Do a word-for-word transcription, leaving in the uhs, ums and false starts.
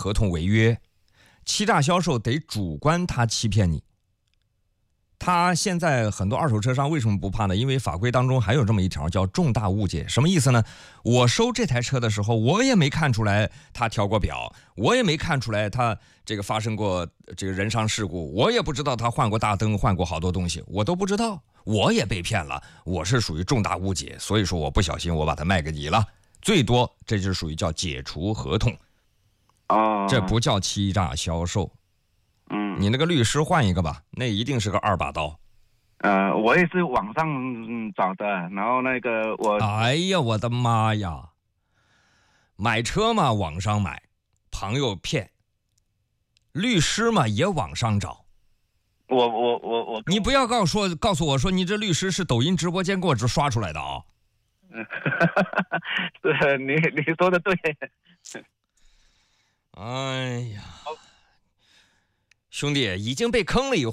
合同违约，欺诈销售得主观他欺骗你。他现在很多二手车商为什么不怕呢？因为法规当中还有这么一条叫重大误解。什么意思呢？我收这台车的时候，我也没看出来他调过表，我也没看出来他这个发生过这个人伤事故，我也不知道他换过大灯，换过好多东西，我都不知道，我也被骗了，我是属于重大误解，所以说我不小心我把它卖给你了，最多这就是属于叫解除合同。 哦， 这不叫欺诈销售。 嗯， 你那个律师换一个吧，那一定是个二把刀。 呃，我也是网上找的，然后那个我， 哎呀，我的妈呀！买车嘛，网上买，朋友骗；律师嘛，也网上找。 我我我我， 你不要告诉告诉我说你这律师是抖音直播间给我这刷出来的啊！ 是你你说的对。 哎呀，兄弟已经被坑了以后。